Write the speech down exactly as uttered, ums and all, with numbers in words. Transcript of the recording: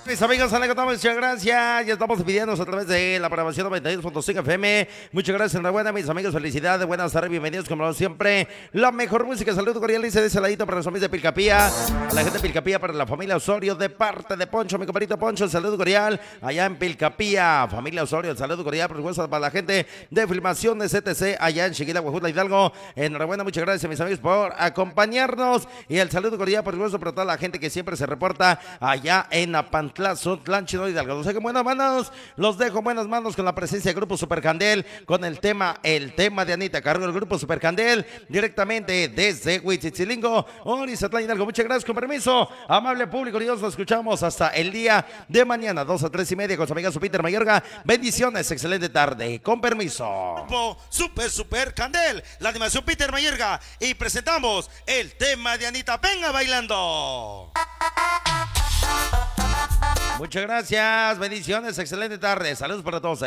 Mis amigos, muchas gracias. Ya estamos pidiéndonos a través de la programación noventa y dos punto cinco F M. Muchas gracias, enhorabuena, mis amigos. Felicidades, buenas tardes, bienvenidos como siempre. La mejor música, saludo cordial, dice de ese ladito para los amigos de Pilcapía. A la gente de Pilcapía, para la familia Osorio, de parte de Poncho, mi compadrito Poncho, el saludo cordial. Allá en Pilcapía, familia Osorio, el saludo cordial, por supuesto, para la gente de filmación de C T C, allá en Chiquila, Huejutla, Hidalgo. Enhorabuena, muchas gracias, mis amigos, por acompañarnos. Y el saludo cordial, por supuesto, para toda la gente que siempre se reporta allá en Apantlazo, Tlanchino, Hidalgo. Los dejo en buenas manos, los dejo en buenas manos con la presencia del Grupo Supercandel, con el tema, el tema de Anita, cargo del Grupo Supercandel, directamente desde Huitzitzilingo, Orizatlán, Hidalgo. Muchas gracias, con permiso, amable público, y nos escuchamos hasta el día de mañana, dos a tres y media, con su amiga su Peter Mayorga. Bendiciones, excelente tarde, con permiso. Grupo Super Super Candel, la animación Peter Mayorga, y presentamos el tema de Anita. Venga bailando. Muchas gracias, bendiciones, excelente tarde, saludos para todos.